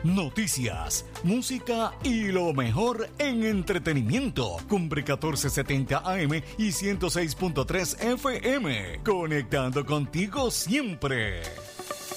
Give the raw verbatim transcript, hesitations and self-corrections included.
noticias, música y lo mejor en entretenimiento. Cumbre catorce setenta A M y ciento seis punto tres F M. Conectando contigo siempre.